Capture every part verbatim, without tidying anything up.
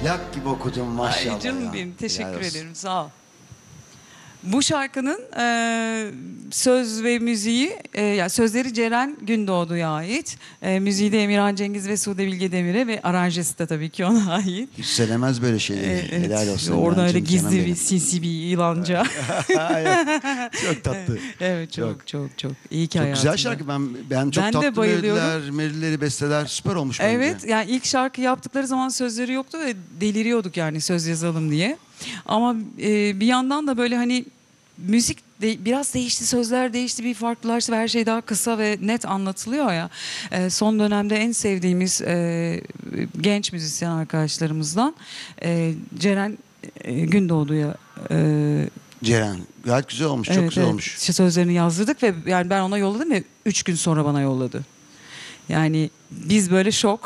Plak gibi okudun maşallah. Ay canım ya. benim, teşekkür Helal olsun. ederim, sağ ol. Bu şarkının e, söz ve müziği, e, yani sözleri Ceren Gündoğdu'ya ait. E, müziği de Emirhan Cengiz ve Sude Bilge Demir'e ve aranjesi de tabii ki ona ait. Hiç söylemez böyle şeyleri. E, evet. Helal olsun. Orada öyle Emirhan'cığım, canım gizli bir benim. sinsi bir yılanca. Evet, çok tatlı. Evet, çok çok çok, çok. İyi ki Çok hayatımda. güzel şarkı. Ben ben çok Ben de tatlı bayılıyorum. melodiler, melodileri, besteler süper olmuş bence. Evet, yani ilk şarkı yaptıkları zaman sözleri yoktu ve deliriyorduk yani söz yazalım diye. Ama e, bir yandan da böyle hani müzik de, biraz değişti, sözler değişti, bir farklılaştı ve her şey daha kısa ve net anlatılıyor ya. E, son dönemde en sevdiğimiz e, genç müzisyen arkadaşlarımızdan e, Ceren e, Gündoğdu'ya e, Ceren gayet güzel olmuş. Çok evet, güzel evet, olmuş. işte sözlerini yazdırdık ve yani ben ona yolladım ve üç gün sonra bana yolladı. Yani biz böyle şok.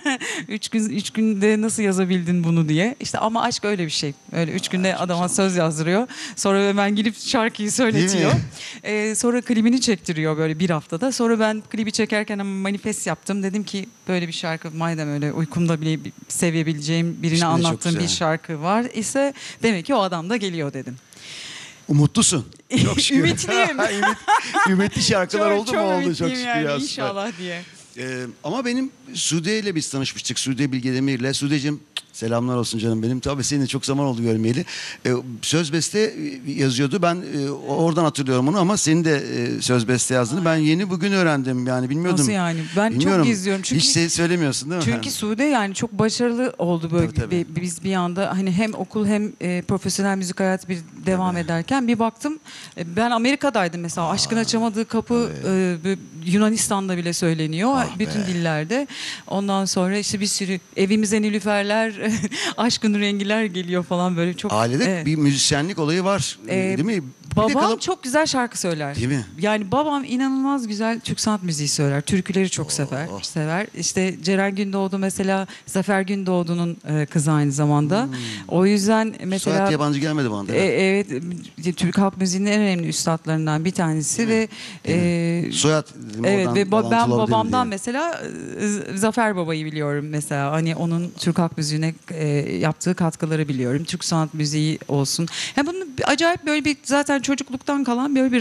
üç gün üç günde nasıl yazabildin bunu diye. İşte ama aşk öyle bir şey. Öyle üç günde adama söz yazdırıyor. Sonra hemen gidip şarkıyı söyletiyor. Ee, sonra klibini çektiriyor böyle bir haftada. Sonra ben klibi çekerken manifest yaptım. Dedim ki böyle bir şarkı madem öyle uykumda bile sevebileceğim birine İşte anlattığım bir şarkı var ise demek ki o adam da geliyor dedim. Umutlusun. Çok şükür. Ümitliyim. Ümit, ümitli şarkılar çok, oldu çok mu oldu çok ümitliyim şükür yani, ya. inşallah diye. Ee, ama benim Sude ile biz tanışmıştık. Sude Bilge Demir'le. Sude'cim selamlar olsun canım benim. Tabii seninle çok zaman oldu görmeyeli. Ee, söz beste yazıyordu. Ben e, oradan hatırlıyorum onu ama senin de e, söz beste yazdığını ben yeni bugün öğrendim. Yani bilmiyordum. Nasıl yani? Ben Bilmiyorum. çok izliyorum. Çünkü, Hiç şey söylemiyorsun değil mi? Çünkü Sude yani çok başarılı oldu böyle. Tabii, tabii. Bir- biz bir anda hani hem okul hem e, profesyonel müzik hayatı bir devam Tabii. ederken bir baktım e, ben Amerika'daydım mesela. Aa, Aşkın Açamadığı Kapı e, Yunanistan'da bile söyleniyor. Ah bütün be. dillerde. Ondan sonra işte bir sürü evimize nilüferler, aşkın rengiler geliyor falan böyle çok. Ailede evet. bir müzisyenlik olayı var. Ee, değil mi? Bir de Babam kalıp- çok güzel şarkı söyler. Değil mi? Yani babam inanılmaz güzel Türk sanat müziği söyler. Türküleri çok sever. sever. İşte Ceren Gündoğdu mesela Zafer Gündoğdu'nun e, kızı aynı zamanda. Hmm. O yüzden mesela Soyad yabancı gelmedi bana da. e, evet e, Türk halk müziğinin en önemli üstadlarından bir tanesi ve e, Soyad dedim, evet oradan ve ba- ben bağlantılı olabilir babamdan diye. mesela e, Zafer Baba'yı biliyorum mesela. Hani onun Türk halk müziğine e, yaptığı katkıları biliyorum. Türk sanat müziği olsun. Yani bunun acayip böyle bir zaten çocukluktan kalan böyle bir